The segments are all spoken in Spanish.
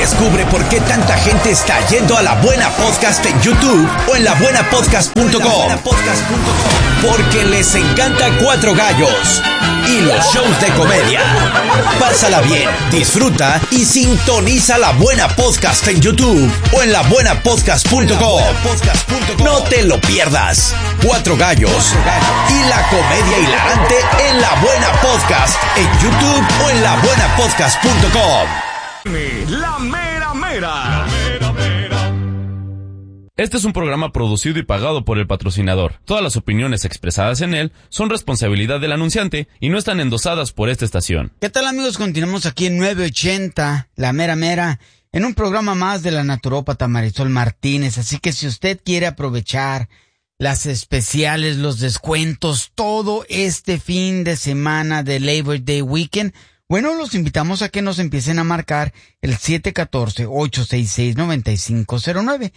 Descubre por qué tanta gente está yendo a La Buena Podcast en YouTube o en labuenapodcast.com. Porque les encanta Cuatro Gallos y los shows de comedia. Pásala bien, disfruta y sintoniza La Buena Podcast en YouTube o en labuenapodcast.com. No te lo pierdas. Cuatro Gallos y la comedia hilarante en La Buena Podcast en YouTube o en labuenapodcast.com. La mera mera. Este es un programa producido y pagado por el patrocinador. Todas las opiniones expresadas en él son responsabilidad del anunciante y no están endosadas por esta estación. ¿Qué tal, amigos? Continuamos aquí en 980, La Mera Mera, en un programa más de la naturópata Marisol Martínez. Así que si usted quiere aprovechar las especiales, los descuentos, todo este fin de semana de Labor Day Weekend, bueno, los invitamos a que nos empiecen a marcar el 714-866-9509.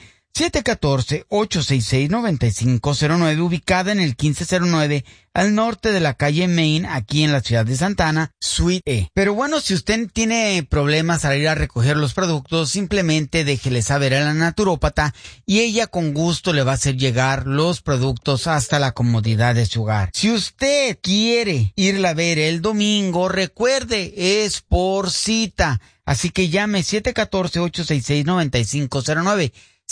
714-866-9509, ubicada en el 1509 al norte de la calle Main, aquí en la ciudad de Santa Ana, Suite E. Pero bueno, si usted tiene problemas al ir a recoger los productos, simplemente déjele saber a la naturópata y ella con gusto le va a hacer llegar los productos hasta la comodidad de su hogar. Si usted quiere irla a ver el domingo, recuerde, es por cita. Así que llame 714-866-9509.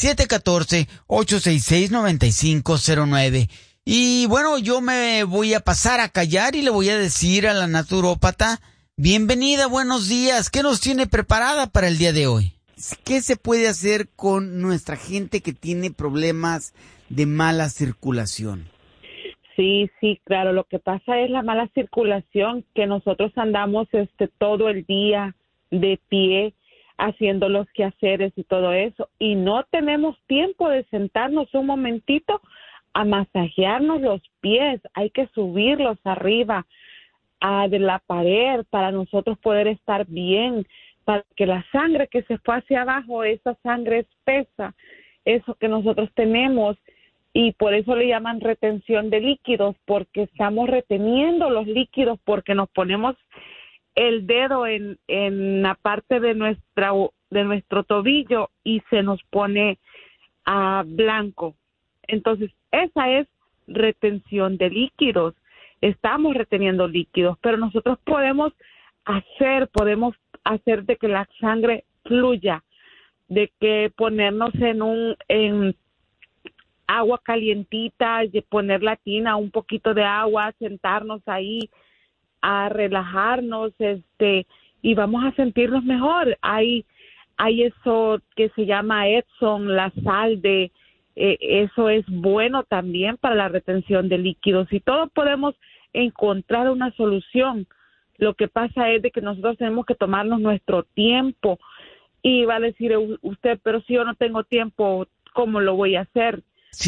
714-866-9509. Y bueno, yo me voy a pasar a callar y le voy a decir a la naturópata, bienvenida, buenos días. ¿Qué nos tiene preparada para el día de hoy? ¿Qué se puede hacer con nuestra gente que tiene problemas de mala circulación? Sí, claro. Lo que pasa es la mala circulación, que nosotros andamos todo el día de pie, haciendo los quehaceres y todo eso, y no tenemos tiempo de sentarnos un momentito a masajearnos los pies. Hay que subirlos arriba de la pared para nosotros poder estar bien, para que la sangre que se fue hacia abajo, esa sangre espesa, eso que nosotros tenemos, y por eso le llaman retención de líquidos, porque estamos reteniendo los líquidos, porque nos ponemos el dedo en la parte de nuestro tobillo y se nos pone blanco. Entonces, esa es retención de líquidos. Estamos reteniendo líquidos, pero nosotros podemos hacer de que la sangre fluya, de que ponernos en agua calientita, de poner la tina, un poquito de agua, sentarnos ahí, a relajarnos, y vamos a sentirnos mejor. Hay eso que se llama Epsom, la sal eso es bueno también para la retención de líquidos, y todos podemos encontrar una solución. Lo que pasa es de que nosotros tenemos que tomarnos nuestro tiempo, y va a decir usted, pero si yo no tengo tiempo, ¿cómo lo voy a hacer?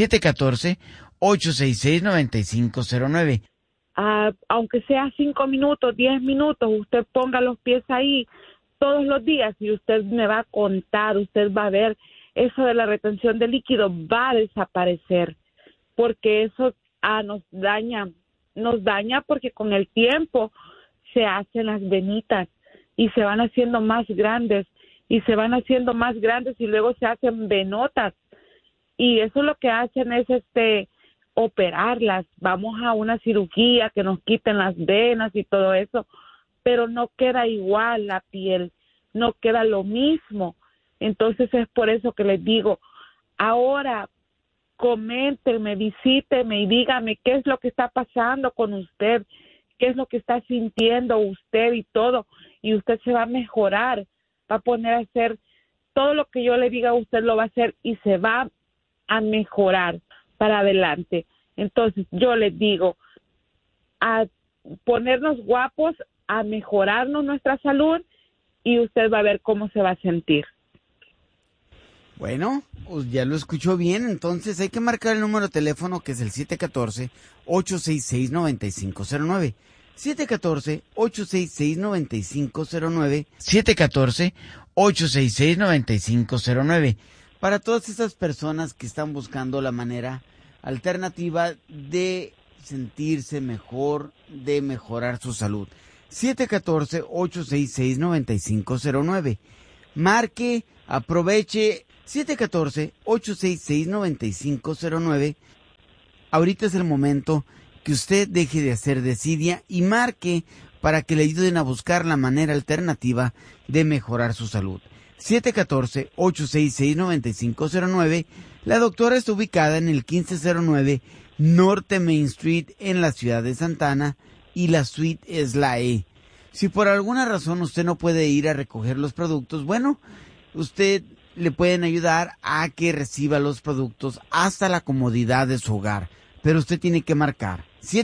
714-866-9509. Aunque sea 5 minutos, 10 minutos, usted ponga los pies ahí todos los días y usted me va a contar, usted va a ver, eso de la retención de líquido va a desaparecer, porque eso nos daña porque con el tiempo se hacen las venitas y se van haciendo más grandes y luego se hacen venotas, y eso lo que hacen es operarlas. Vamos a una cirugía que nos quiten las venas y todo eso, pero no queda igual la piel, no queda lo mismo. Entonces es por eso que les digo, ahora coméntenme, visíteme y dígame qué es lo que está pasando con usted, qué es lo que está sintiendo usted y todo, y usted se va a mejorar, va a poner a hacer todo lo que yo le diga, usted lo va a hacer y se va a mejorar para adelante. Entonces yo les digo, a ponernos guapos, a mejorarnos nuestra salud, y usted va a ver cómo se va a sentir. Bueno, pues ya lo escuchó bien, entonces hay que marcar el número de teléfono, que es el 714-866-9509. 714-866-9509. 714-866-9509. Para todas esas personas que están buscando la manera alternativa de sentirse mejor, de mejorar su salud. 714-866-9509. Marque, aproveche 714-866-9509. Ahorita es el momento que usted deje de hacer desidia y marque para que le ayuden a buscar la manera alternativa de mejorar su salud. 714-866-9509. La doctora está ubicada en el 1509 Norte Main Street en la ciudad de Santa Ana y la suite es la E. Si por alguna razón usted no puede ir a recoger los productos, bueno, usted le pueden ayudar a que reciba los productos hasta la comodidad de su hogar. Pero usted tiene que marcar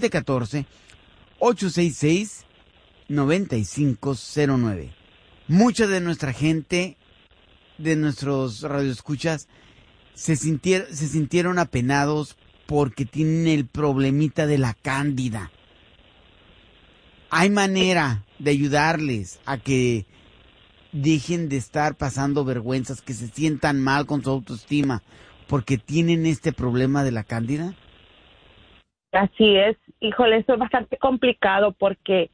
714-866-9509. Mucha de nuestra gente, de nuestros radioescuchas, se sintieron apenados porque tienen el problemita de la cándida. Hay manera de ayudarles a que dejen de estar pasando vergüenzas, que se sientan mal con su autoestima porque tienen este problema de la cándida. Así es, híjole, eso es bastante complicado porque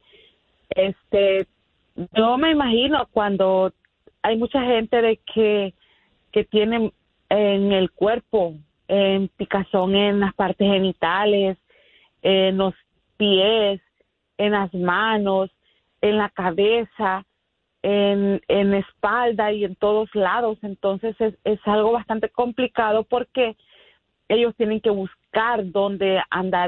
yo me imagino cuando hay mucha gente de que tiene en el cuerpo picazón en las partes genitales, en los pies, en las manos, en la cabeza, en la espalda y en todos lados. Entonces es algo bastante complicado porque ellos tienen que buscar dónde andar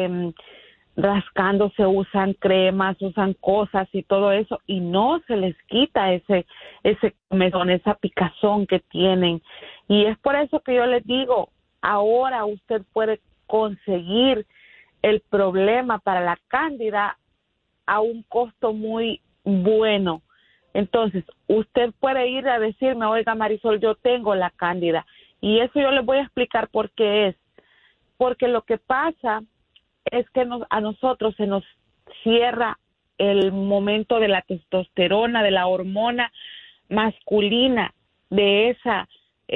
rascándose, usan cremas, usan cosas y todo eso, y no se les quita ese comezón, esa picazón que tienen. Y es por eso que yo les digo, ahora usted puede conseguir el problema para la cándida a un costo muy bueno. Entonces, usted puede ir a decirme, oiga Marisol, yo tengo la cándida. Y eso yo les voy a explicar por qué es. Porque lo que pasa es que a nosotros se nos cierra el momento de la testosterona, de la hormona masculina, de esa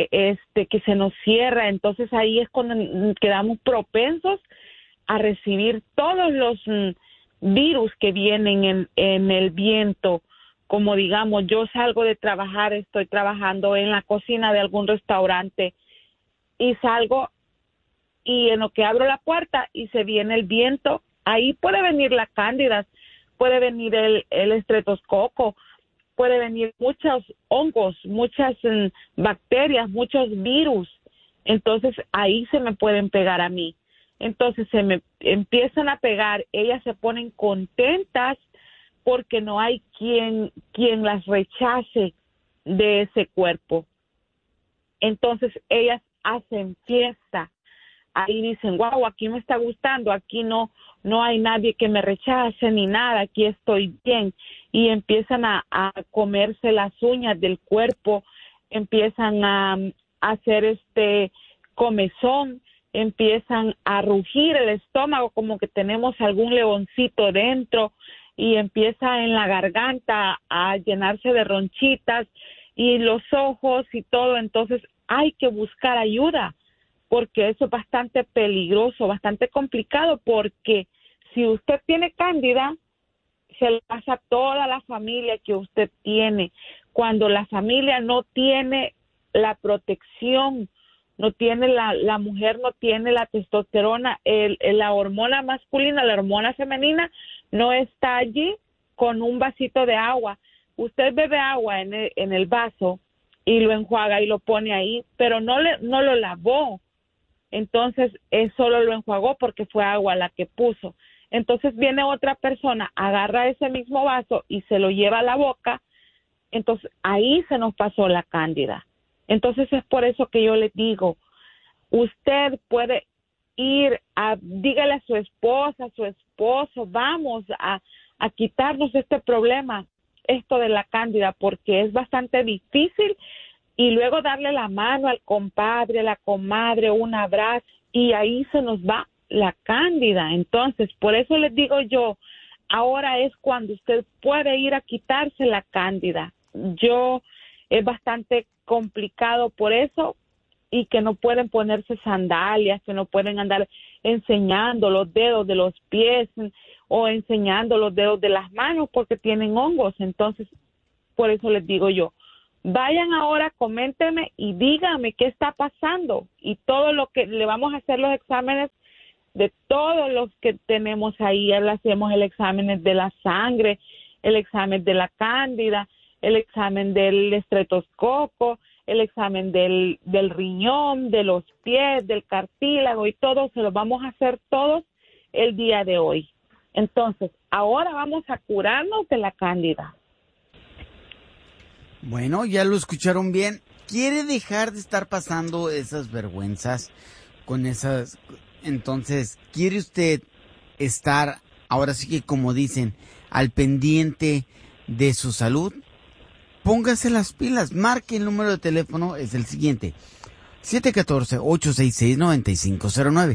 que se nos cierra. Entonces ahí es cuando quedamos propensos a recibir todos los virus que vienen en el viento. Como digamos, yo salgo de trabajar, estoy trabajando en la cocina de algún restaurante y salgo y en lo que abro la puerta y se viene el viento, ahí puede venir la cándida, puede venir el estreptococo, puede venir muchos hongos, muchas bacterias, muchos virus. Entonces ahí se me pueden pegar a mí. Entonces se me empiezan a pegar, ellas se ponen contentas porque no hay quien las rechace de ese cuerpo. Entonces ellas hacen fiesta. Ahí dicen, wow, aquí me está gustando, aquí no hay nadie que me rechace ni nada, aquí estoy bien. Y empiezan a comerse las uñas del cuerpo, empiezan a hacer comezón, empiezan a rugir el estómago como que tenemos algún leoncito dentro y empieza en la garganta a llenarse de ronchitas y los ojos y todo. Entonces hay que buscar ayuda porque eso es bastante peligroso, bastante complicado, porque si usted tiene cándida, se le pasa a toda la familia que usted tiene. Cuando la familia no tiene la protección, no tiene la mujer no tiene la testosterona, la hormona masculina, la hormona femenina no está allí con un vasito de agua. Usted bebe agua en el vaso y lo enjuaga y lo pone ahí, pero no lo lavó. Entonces, él solo lo enjuagó porque fue agua la que puso. Entonces viene otra persona, agarra ese mismo vaso y se lo lleva a la boca. Entonces, ahí se nos pasó la cándida. Entonces, es por eso que yo les digo, usted puede dígale a su esposa, a su esposo, vamos a quitarnos este problema, esto de la cándida, porque es bastante difícil. Y luego darle la mano al compadre, a la comadre, un abrazo, y ahí se nos va la cándida. Entonces, por eso les digo yo, ahora es cuando usted puede ir a quitarse la cándida. Es bastante complicado por eso, y que no pueden ponerse sandalias, que no pueden andar enseñando los dedos de los pies o enseñando los dedos de las manos porque tienen hongos. Entonces, por eso les digo yo, Vayan ahora, coméntenme y díganme qué está pasando. Y todo lo que le vamos a hacer los exámenes de todos los que tenemos ahí. Le hacemos el examen de la sangre, el examen de la cándida, el examen del estretoscoco, el examen del riñón, de los pies, del cartílago y todo. Se los vamos a hacer todos el día de hoy. Entonces, ahora vamos a curarnos de la cándida. Bueno, ya lo escucharon bien. ¿Quiere dejar de estar pasando esas vergüenzas con esas? Entonces, ¿quiere usted estar, ahora sí que como dicen, al pendiente de su salud? Póngase las pilas. Marque el número de teléfono, es el siguiente: 714-866-9509.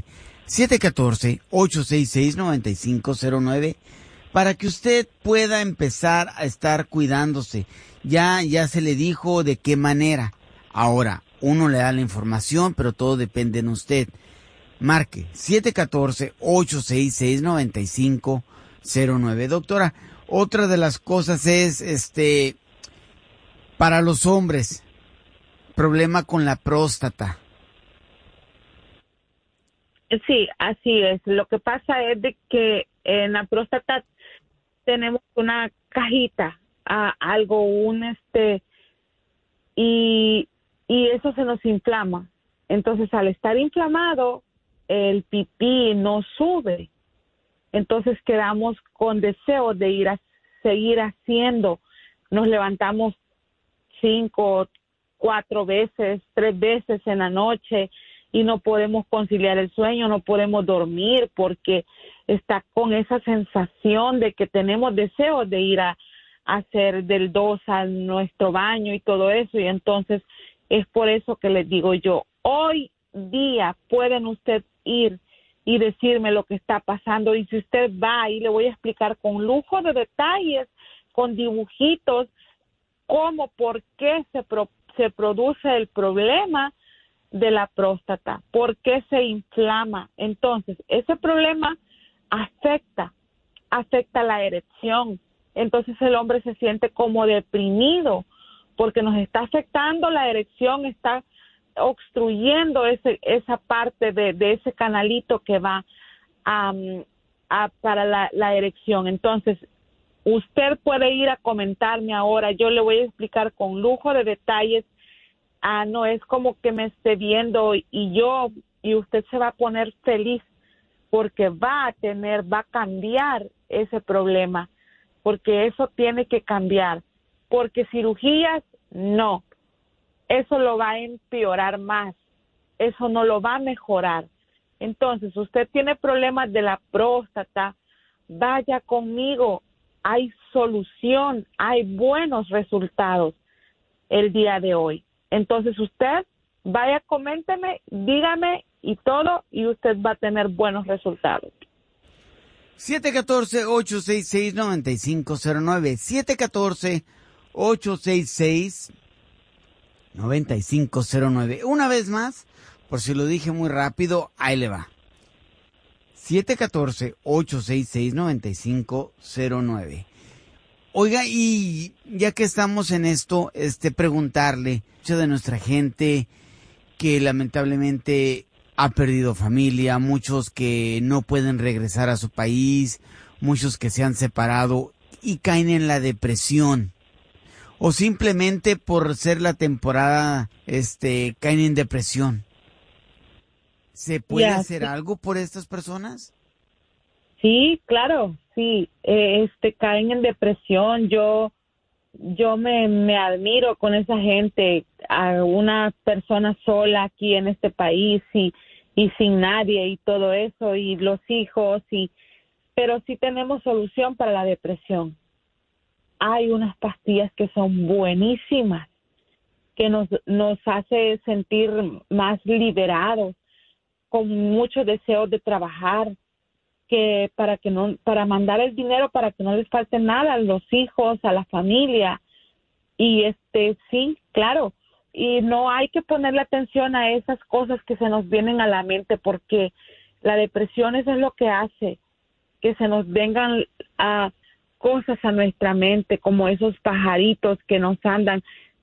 714-866-9509, para que usted pueda empezar a estar cuidándose. Ya se le dijo de qué manera. Ahora, uno le da la información, pero todo depende de usted. Marque 714-866-9509. Doctora, otra de las cosas es, para los hombres, problema con la próstata. Sí, así es. Lo que pasa es de que en la próstata tenemos una cajita, y eso se nos inflama. Entonces, al estar inflamado, el pipí no sube. Entonces, quedamos con deseo de ir a seguir haciendo. Nos levantamos 5, 4 veces, 3 veces en la noche y no podemos conciliar el sueño, no podemos dormir porque está con esa sensación de que tenemos deseo de ir a hacer del 2 a nuestro baño y todo eso. Y entonces es por eso que les digo yo, hoy día pueden usted ir y decirme lo que está pasando, y si usted va, y le voy a explicar con lujo de detalles, con dibujitos, cómo, por qué se produce el problema de la próstata, por qué se inflama. Entonces, ese problema afecta la erección. Entonces el hombre se siente como deprimido porque nos está afectando la erección, está obstruyendo esa parte de ese canalito que va para la erección. Entonces, usted puede ir a comentarme ahora, yo le voy a explicar con lujo de detalles. No es como que me esté viendo y usted se va a poner feliz porque va a cambiar ese problema, porque eso tiene que cambiar, porque cirugías no, eso lo va a empeorar más, eso no lo va a mejorar. Entonces, usted tiene problemas de la próstata, vaya conmigo, hay solución, hay buenos resultados el día de hoy. Entonces usted vaya, coménteme, dígame y todo, y usted va a tener buenos resultados. 714-866-9509. 714-866-9509. Una vez más, por si lo dije muy rápido, ahí le va. 714-866-9509. Oiga, y ya que estamos en esto, preguntarle, mucha de nuestra gente que lamentablemente ha perdido familia, muchos que no pueden regresar a su país, muchos que se han separado y caen en la depresión, o simplemente por ser la temporada, caen en depresión. ¿Se puede hacer algo por estas personas? Sí, claro, sí, caen en depresión. Yo me admiro con esa gente, a una persona sola aquí en este país y sin nadie y todo eso, y los hijos, pero sí tenemos solución para la depresión. Hay unas pastillas que son buenísimas, que nos hace sentir más liberados, con muchos deseos de trabajar, para mandar el dinero para que no les falte nada a los hijos, a la familia. Y sí, claro, y no hay que ponerle atención a esas cosas que se nos vienen a la mente, porque la depresión eso es lo que hace que se nos vengan cosas a nuestra mente, como esos pajaritos que nos andan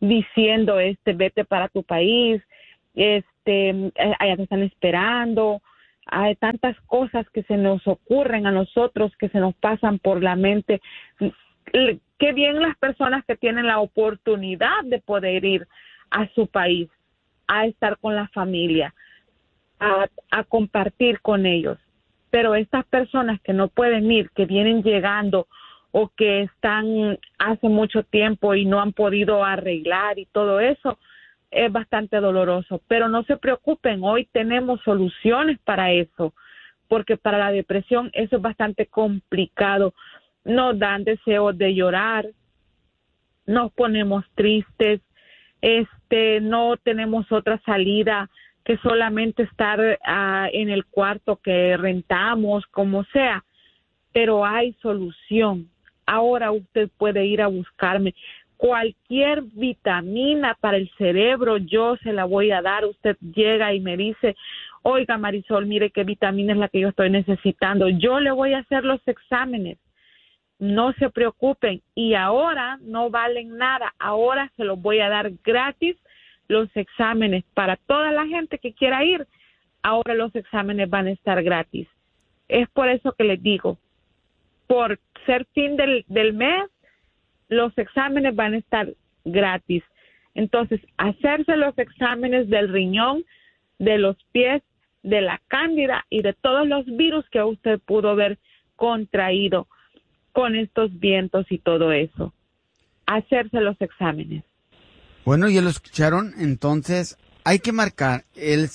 diciendo, vete para tu país, allá te están esperando. Hay tantas cosas que se nos ocurren a nosotros, que se nos pasan por la mente. Qué bien las personas que tienen la oportunidad de poder ir a su país, a estar con la familia, a compartir con ellos. Pero estas personas que no pueden ir, que vienen llegando o que están hace mucho tiempo y no han podido arreglar y todo eso, es bastante doloroso. Pero no se preocupen, hoy tenemos soluciones para eso, porque para la depresión eso es bastante complicado. Nos dan deseos de llorar, nos ponemos tristes, no tenemos otra salida que solamente estar en el cuarto que rentamos, como sea, pero hay solución. Ahora usted puede ir a buscarme cualquier vitamina para el cerebro, yo se la voy a dar. Usted llega y me dice, oiga Marisol, mire qué vitamina es la que yo estoy necesitando, yo le voy a hacer los exámenes. No se preocupen, y ahora no valen nada, ahora se los voy a dar gratis los exámenes para toda la gente que quiera ir. Ahora los exámenes van a estar gratis. Es por eso que les digo, por ser fin del mes, los exámenes van a estar gratis. Entonces, hacerse los exámenes del riñón, de los pies, de la cándida y de todos los virus que usted pudo haber contraído con estos vientos y todo eso. Hacerse los exámenes. Bueno, ya lo escucharon, entonces hay que marcar el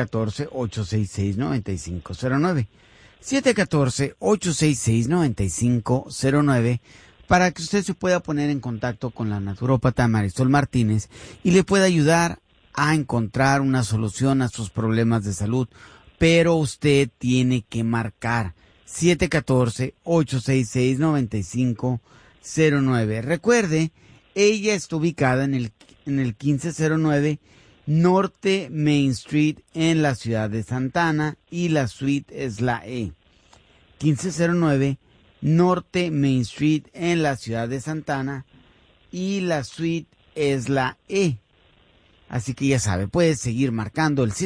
714-866-9509. 714-866-9509 para que usted se pueda poner en contacto con la naturópata Marisol Martínez y le pueda ayudar a encontrar una solución a sus problemas de salud. Pero usted tiene que marcar 714-866-9509. Recuerde, ella está ubicada en el 1509 Norte Main Street en la ciudad de Santa Ana y la suite es la E. 1509 Norte Main Street en la ciudad de Santa Ana y la suite es la E. Así que ya sabe, puede seguir marcando el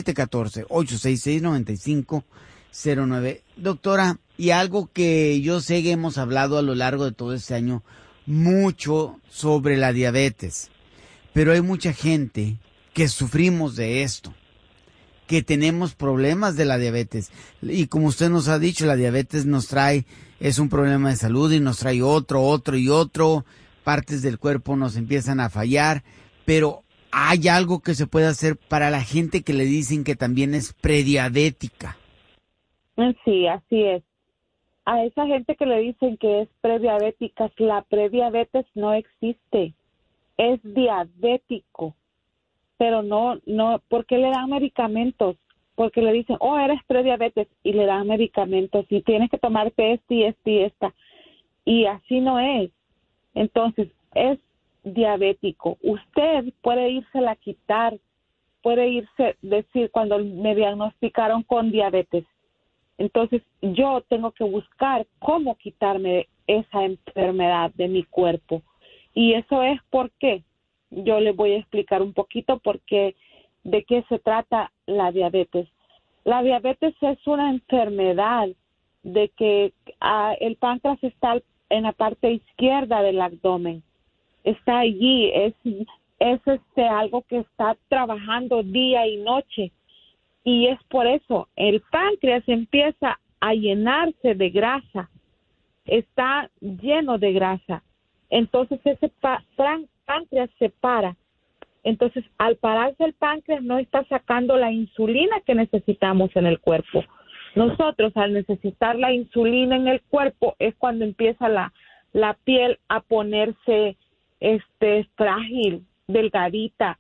714-866-9509. Doctora, y algo que yo sé que hemos hablado a lo largo de todo este año, mucho sobre la diabetes. Pero hay mucha gente que sufrimos de esto, que tenemos problemas de la diabetes. Y como usted nos ha dicho, la diabetes es un problema de salud y nos trae otro. Partes del cuerpo nos empiezan a fallar. Pero hay algo que se puede hacer para la gente que le dicen que también es prediabética. Sí, así es. A esa gente que le dicen que es prediabética, la prediabetes no existe. Es diabético, pero no, ¿por qué le dan medicamentos? Porque le dicen, eres prediabetes, y le dan medicamentos, y tienes que tomarte y esta, y así no es. Entonces, es diabético. Usted puede írsela a quitar, decir, cuando me diagnosticaron con diabetes, entonces yo tengo que buscar cómo quitarme esa enfermedad de mi cuerpo. Y eso es porque yo les voy a explicar un poquito de qué se trata la diabetes. La diabetes es una enfermedad de que el páncreas está en la parte izquierda del abdomen. Está allí, es algo que está trabajando día y noche. Y es por eso, el páncreas empieza a llenarse de grasa. Está lleno de grasa. Entonces ese páncreas se para. Entonces al pararse el páncreas no está sacando la insulina que necesitamos en el cuerpo. Nosotros al necesitar la insulina en el cuerpo es cuando empieza la piel a ponerse frágil, delgadita,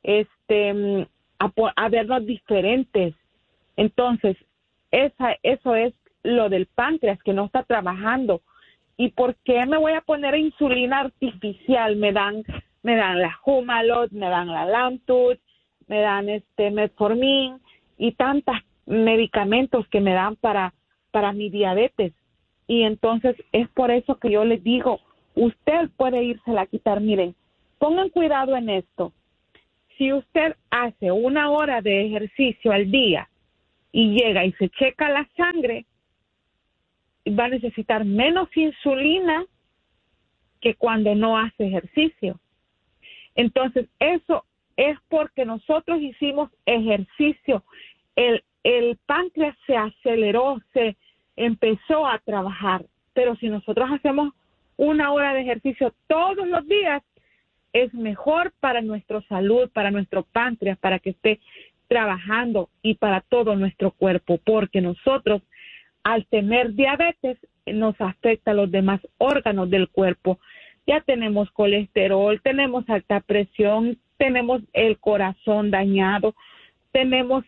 a vernos diferentes. Entonces eso es lo del páncreas que no está trabajando. ¿Y por qué me voy a poner insulina artificial? Me dan la Humalog, me dan la Lantus, me dan Metformin y tantos medicamentos que me dan para mi diabetes. Y entonces es por eso que yo les digo, usted puede írsela a quitar. Miren, pongan cuidado en esto. Si usted hace 1 hora de ejercicio al día y llega y se checa la sangre, va a necesitar menos insulina que cuando no hace ejercicio. Entonces, eso es porque nosotros hicimos ejercicio. El páncreas se aceleró, se empezó a trabajar. Pero si nosotros hacemos 1 hora de ejercicio todos los días, es mejor para nuestra salud, para nuestro páncreas, para que esté trabajando y para todo nuestro cuerpo, porque nosotros, al tener diabetes, nos afecta a los demás órganos del cuerpo. Ya tenemos colesterol, tenemos alta presión, tenemos el corazón dañado, tenemos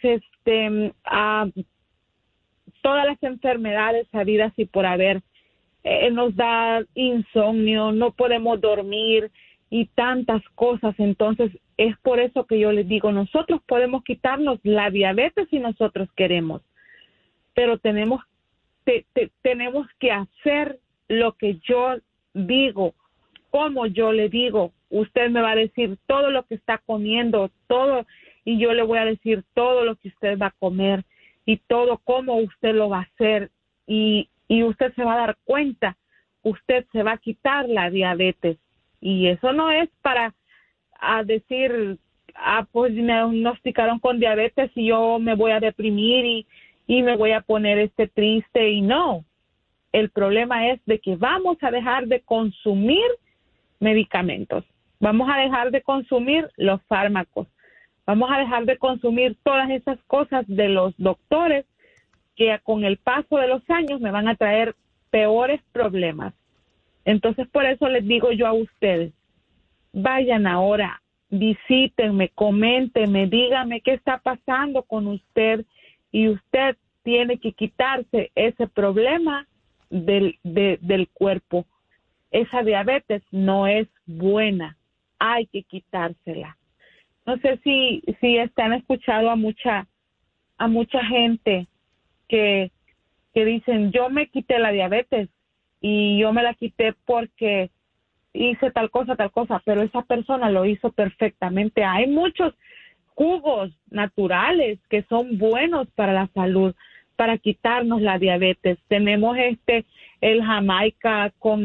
todas las enfermedades habidas y por haber. Nos da insomnio, no podemos dormir y tantas cosas. Entonces, es por eso que yo les digo, nosotros podemos quitarnos la diabetes si nosotros queremos, pero tenemos que hacer lo que yo digo, como yo le digo. Usted me va a decir todo lo que está comiendo, todo, y yo le voy a decir todo lo que usted va a comer y todo cómo usted lo va a hacer, y usted se va a dar cuenta, usted se va a quitar la diabetes. Y eso no es para decir, pues me diagnosticaron con diabetes y yo me voy a deprimir y me voy a poner triste, y no. El problema es de que vamos a dejar de consumir medicamentos, vamos a dejar de consumir los fármacos, vamos a dejar de consumir todas esas cosas de los doctores que con el paso de los años me van a traer peores problemas. Entonces, por eso les digo yo a ustedes, vayan ahora, visítenme, coméntenme, díganme qué está pasando con usted, y usted tiene que quitarse ese problema del cuerpo. Esa diabetes no es buena, hay que quitársela. No sé si han escuchado a mucha gente que dicen, yo me quité la diabetes y yo me la quité porque hice tal cosa, pero esa persona lo hizo perfectamente. Hay muchos jugos naturales que son buenos para la salud, para quitarnos la diabetes. Tenemos el Jamaica con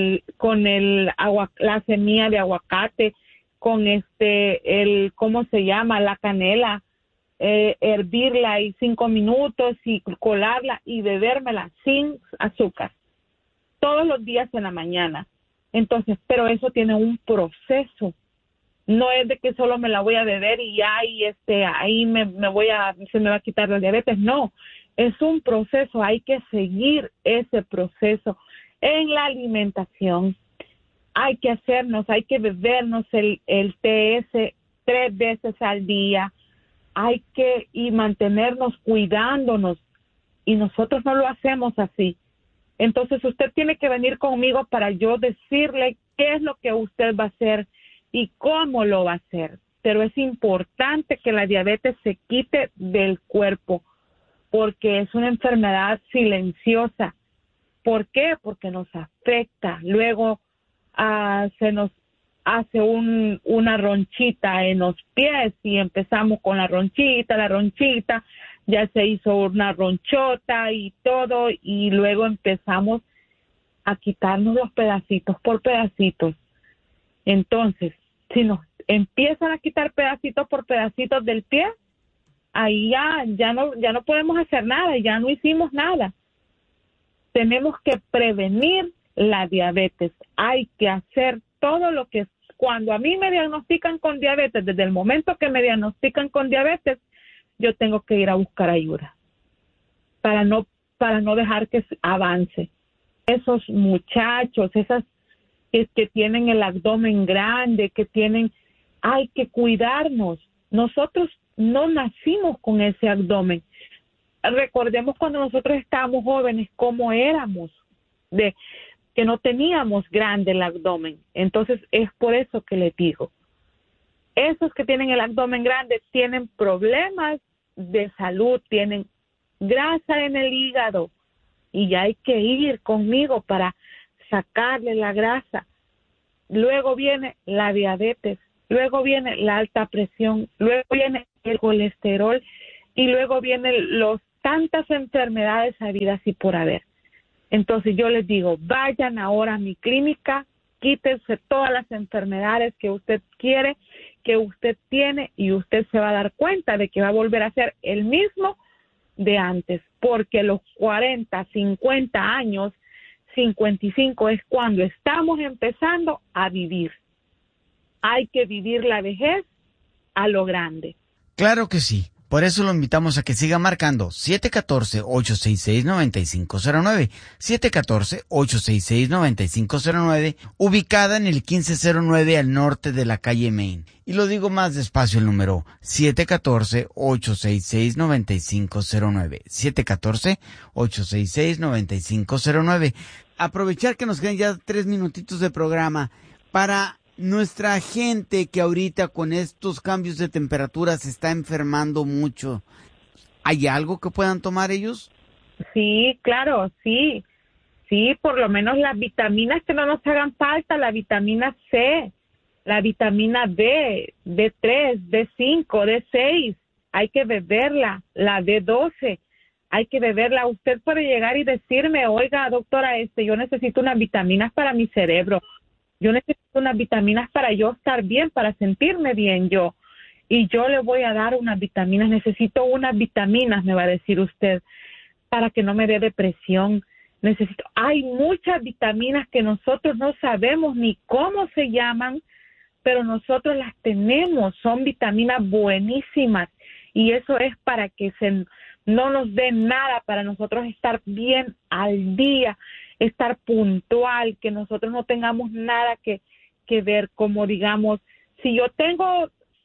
la semilla de aguacate, con ¿cómo se llama? La canela, hervirla y 5 minutos y colarla y bebérmela sin azúcar todos los días en la mañana. Entonces, pero eso tiene un proceso. No es de que solo me la voy a beber y ya ahí se me va a quitar la diabetes. No, es un proceso. Hay que seguir ese proceso en la alimentación. Hay que bebernos el TS 3 veces al día. Y mantenernos cuidándonos. Y nosotros no lo hacemos así. Entonces usted tiene que venir conmigo para yo decirle qué es lo que usted va a hacer y cómo lo va a hacer. Pero es importante que la diabetes se quite del cuerpo, porque es una enfermedad silenciosa. ¿Por qué? Porque nos afecta. Luego se nos hace una ronchita en los pies y empezamos con la ronchita, ya se hizo una ronchota y todo, y luego empezamos a quitarnos los pedacitos por pedacitos. Entonces, si nos empiezan a quitar pedacitos por pedacitos del pie, ahí ya no podemos hacer nada, ya no hicimos nada. Tenemos que prevenir la diabetes. Hay que hacer todo lo que cuando a mí me diagnostican con diabetes, desde el momento que me diagnostican con diabetes, yo tengo que ir a buscar ayuda para no dejar que avance. Esos muchachos, esas que tienen el abdomen grande, hay que cuidarnos. Nosotros no nacimos con ese abdomen. Recordemos cuando nosotros estábamos jóvenes, cómo éramos, que no teníamos grande el abdomen. Entonces, es por eso que les digo, esos que tienen el abdomen grande tienen problemas de salud, tienen grasa en el hígado, y ya hay que ir conmigo para sacarle la grasa. luego viene la diabetes, luego viene la alta presión, luego viene el colesterol y luego vienen tantas enfermedades habidas y por haber. Entonces yo les digo, vayan ahora a mi clínica, quítense todas las enfermedades que usted quiere, que usted tiene, y usted se va a dar cuenta de que va a volver a ser el mismo de antes, porque los 40, 50 años, 55 es cuando estamos empezando a vivir. Hay que vivir la vejez a lo grande. Claro que sí. Por eso lo invitamos a que siga marcando 714-866-9509, 714-866-9509, ubicada en el 1509 al norte de la calle Main. Y lo digo más despacio el número, 714-866-9509, 714-866-9509. Aprovechar que nos quedan ya 3 minutitos de programa para nuestra gente que ahorita con estos cambios de temperatura se está enfermando mucho. ¿Hay algo que puedan tomar ellos? Sí, claro, sí. Sí, por lo menos las vitaminas que no nos hagan falta, la vitamina C, la vitamina D, D3, D5, D6, hay que beberla, la D12, hay que beberla. Usted puede llegar y decirme, oiga, doctora, yo necesito unas vitaminas para mi cerebro. Yo necesito unas vitaminas para yo estar bien, para sentirme bien yo. Y yo le voy a dar unas vitaminas. Necesito unas vitaminas, me va a decir usted, para que no me dé depresión. Hay muchas vitaminas que nosotros no sabemos ni cómo se llaman, pero nosotros las tenemos. Son vitaminas buenísimas. Y eso es para que no nos dé nada, para nosotros estar bien al día, estar puntual, que nosotros no tengamos nada que ver, como digamos, si yo tengo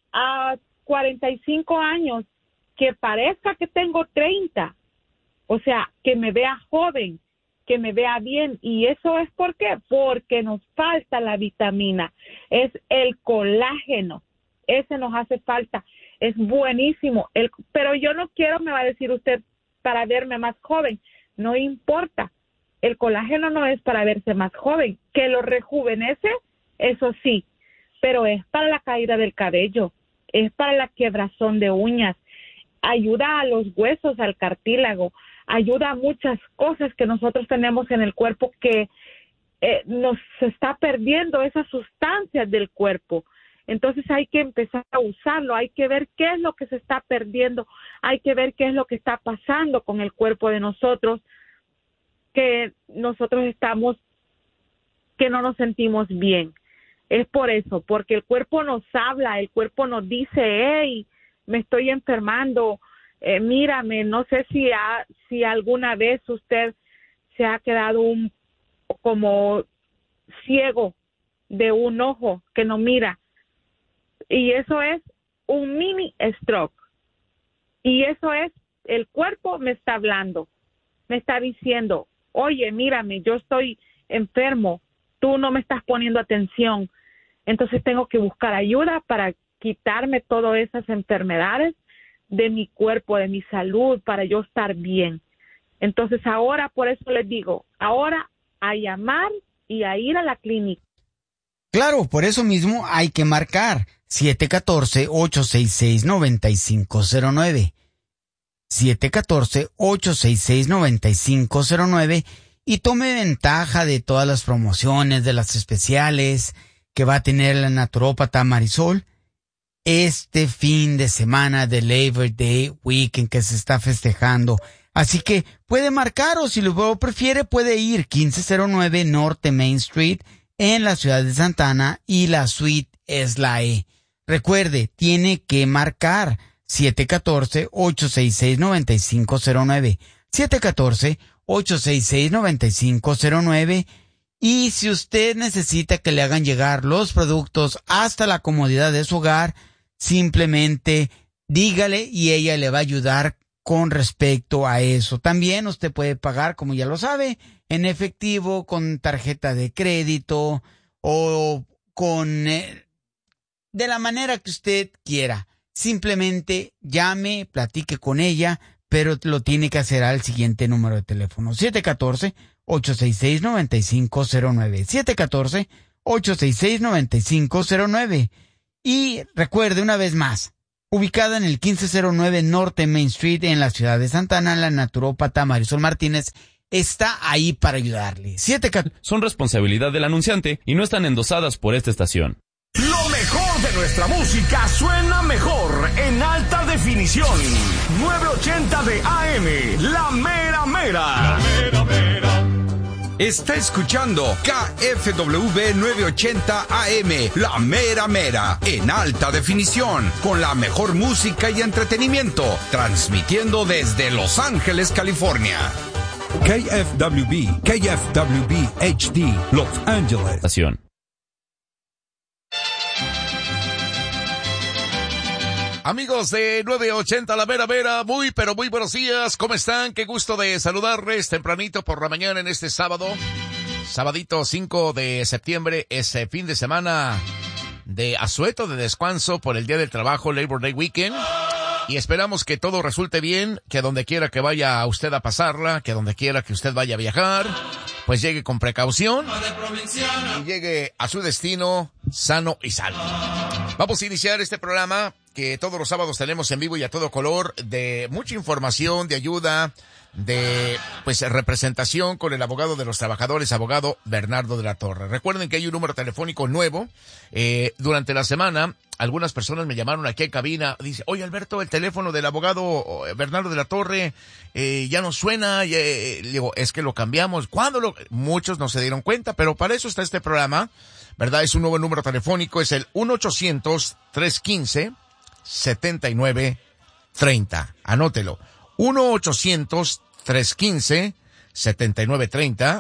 45 años, que parezca que tengo 30, o sea, que me vea joven, que me vea bien. ¿Y eso es por qué? Porque nos falta la vitamina, es el colágeno, ese nos hace falta, es buenísimo, pero yo no quiero, me va a decir usted, para verme más joven. No importa, el colágeno no es para verse más joven, que lo rejuvenece, eso sí, pero es para la caída del cabello, es para la quebrazón de uñas, ayuda a los huesos, al cartílago, ayuda a muchas cosas que nosotros tenemos en el cuerpo que nos está perdiendo esas sustancias del cuerpo. Entonces hay que empezar a usarlo, hay que ver qué es lo que se está perdiendo, hay que ver qué es lo que está pasando con el cuerpo de nosotros, que nosotros que no nos sentimos bien. Es por eso, porque el cuerpo nos habla, el cuerpo nos dice, hey, me estoy enfermando, mírame. No sé si alguna vez usted se ha quedado como ciego de un ojo que no mira, y eso es un mini stroke, y eso es, el cuerpo me está hablando, me está diciendo, oye, mírame, yo estoy enfermo, tú no me estás poniendo atención. Entonces tengo que buscar ayuda para quitarme todas esas enfermedades de mi cuerpo, de mi salud, para yo estar bien. Entonces ahora, por eso les digo, ahora a llamar y a ir a la clínica. Claro, por eso mismo hay que marcar 714-866-9509. 714-866-9509 y tome ventaja de todas las promociones, de las especiales que va a tener la naturópata Marisol este fin de semana de Labor Day Weekend que se está festejando. Así que puede marcar, o si lo prefiere puede ir 1509 Norte Main Street en la ciudad de Santa Ana, y la suite es la E. Recuerde, tiene que marcar 714-866-9509, 714-866-9509, y si usted necesita que le hagan llegar los productos hasta la comodidad de su hogar, simplemente dígale y ella le va a ayudar con respecto a eso. También usted puede pagar, como ya lo sabe, en efectivo, con tarjeta de crédito o con de la manera que usted quiera. Simplemente llame, platique con ella, pero lo tiene que hacer al siguiente número de teléfono: 714-866-9509. 866-9509. Y recuerde una vez más, ubicada en el 1509 Norte Main Street en la ciudad de Santa Ana, la naturópata Marisol Martínez está ahí para ayudarle. Son responsabilidad del anunciante y no están endosadas por esta estación. Lo mejor de nuestra música suena mejor en alta definición. 980 de AM, La Mera Mera. La Mera Mera. Está escuchando KFW 980 AM, La Mera Mera, en alta definición, con la mejor música y entretenimiento, transmitiendo desde Los Ángeles, California. KFWB HD, Los Ángeles. Estación. Amigos de 980 La Mera Mera, muy buenos días, ¿cómo están? Qué gusto de saludarles tempranito por la mañana en este sábado. Sabadito 5 de septiembre, es fin de semana de asueto, de descanso por el Día del Trabajo, Labor Day Weekend. Y esperamos que todo resulte bien, que donde quiera que vaya usted a pasarla, que donde quiera que usted vaya a viajar, pues llegue con precaución y llegue a su destino sano y salvo. Vamos a iniciar este programa que todos los sábados tenemos en vivo y a todo color, de mucha información, de ayuda, de representación con el abogado de los trabajadores, abogado Bernardo de la Torre. Recuerden que hay un número telefónico nuevo. Durante la semana, algunas personas me llamaron aquí en cabina, dice, oye Alberto, el teléfono del abogado Bernardo de la Torre ya no suena, digo, es que lo cambiamos. ¿Cuándo Muchos no se dieron cuenta, pero para eso está este programa, ¿verdad? Es un nuevo número telefónico, es el 1-800-315-7930. Anótelo. 1-800-315-7930.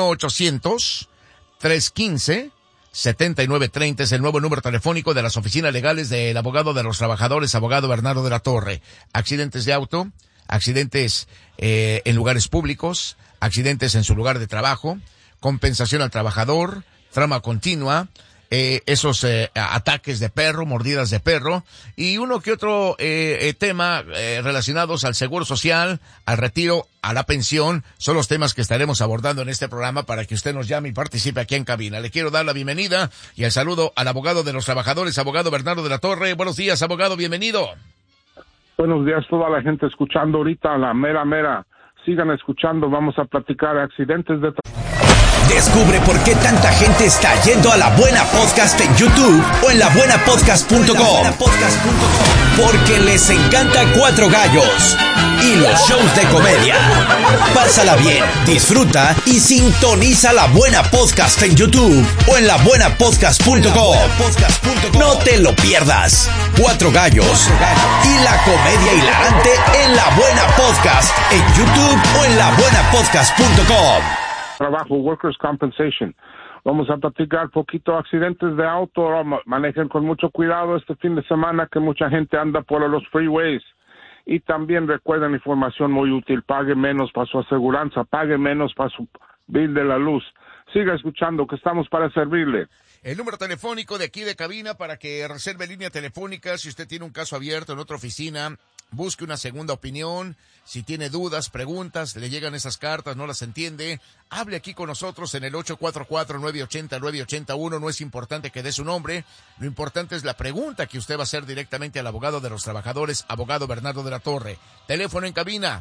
1-800-315-7930 es el nuevo número telefónico de las oficinas legales del abogado de los trabajadores, abogado Bernardo de la Torre. Accidentes de auto, accidentes en lugares públicos, accidentes en su lugar de trabajo, compensación al trabajador, trama continua, esos ataques de perro, mordidas de perro, y uno que otro tema relacionados al seguro social, al retiro, a la pensión, son los temas que estaremos abordando en este programa para que usted nos llame y participe aquí en cabina. Le quiero dar la bienvenida y el saludo al abogado de los trabajadores, abogado Bernardo de la Torre. Buenos días, abogado, bienvenido. Buenos días toda la gente escuchando ahorita La Mera Mera. Sigan escuchando, vamos a platicar accidentes de Descubre por qué tanta gente está yendo a La Buena Podcast en YouTube o en labuenapodcast.com. Porque les encanta Cuatro Gallos y los shows de comedia. Pásala bien, disfruta y sintoniza La Buena Podcast en YouTube o en labuenapodcast.com. No te lo pierdas. Cuatro Gallos y la comedia hilarante en La Buena Podcast en YouTube o en labuenapodcast.com. trabajo, Workers' Compensation. Vamos a platicar poquito accidentes de auto. Manejen con mucho cuidado este fin de semana, que mucha gente anda por los freeways. Y también recuerden información muy útil: pague menos para su aseguranza, pague menos para su bill de la luz. Siga escuchando, que estamos para servirle. El número telefónico de aquí de cabina para que reserve línea telefónica si usted tiene un caso abierto en otra oficina, busque una segunda opinión. Si tiene dudas, preguntas, le llegan esas cartas, no las entiende, hable aquí con nosotros en el 844-980-9881. No es importante que dé su nombre, lo importante es la pregunta que usted va a hacer directamente al abogado de los trabajadores, abogado Bernardo de la Torre. Teléfono en cabina,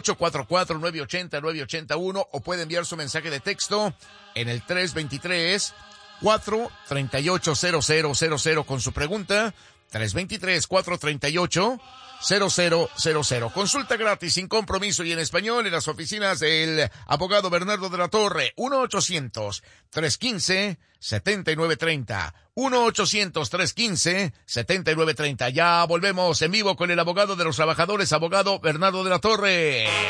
844-980-9881, o puede enviar su mensaje de texto en el 323-438-0000 con su pregunta, 323-438-0000. Consulta gratis, sin compromiso y en español en las oficinas del abogado Bernardo de la Torre. 1-800-315-7930. 1-800-315-7930. Ya volvemos en vivo con el abogado de los trabajadores, abogado Bernardo de la Torre.